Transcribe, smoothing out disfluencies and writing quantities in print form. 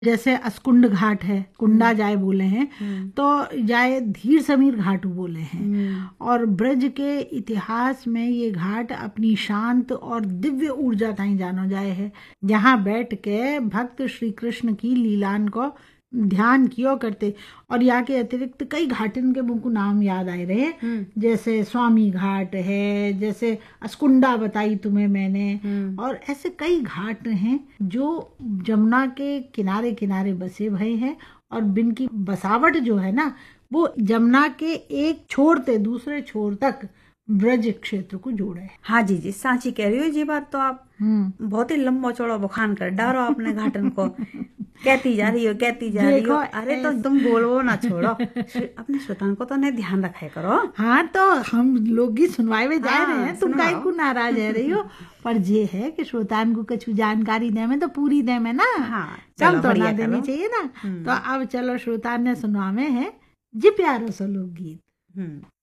जैसे अस्कुंड घाट है, कुंडा जाए बोले हैं, तो जाए धीर समीर घाट बोले हैं। और ब्रज के इतिहास में ये घाट अपनी शांत और दिव्य ऊर्जा ताई जानो जाए है, जहाँ बैठ के भक्त श्री कृष्ण की लीलान को ध्यान किया करते। और यहाँ के अतिरिक्त कई घाटन के मुझको नाम याद आए रहे, जैसे स्वामी घाट है, जैसे अस्कुंडा बताई तुम्हें मैंने, और ऐसे कई घाट हैं जो जमुना के किनारे किनारे बसे भए हैं। और बिन की बसावट जो है ना, वो जमुना के एक छोर से दूसरे छोर तक ब्रज क्षेत्र को जोड़े। हाँ जी जी, सांची कह रही हो जी बात तो आप। बहुत ही लंबा चौड़ा बखान कर डालो आपने घाटन को। कहती जा रही हो। अरे तो तुम बोलो ना, छोड़ो। अपने श्रोताओं को तो नहीं ध्यान रखा करो। हाँ, तो हम लोग ही सुनवाए में जा रहे हैं, तुम काहे को नाराज है रही हो। पर ये है कि श्रोताओं को कुछ जानकारी दे में तो पूरी दे में ना, कम तो ना देनी चाहिए ना। तो अब चलो श्रोताओं ने सुनवावे है जी प्यारो सा लोकगीत।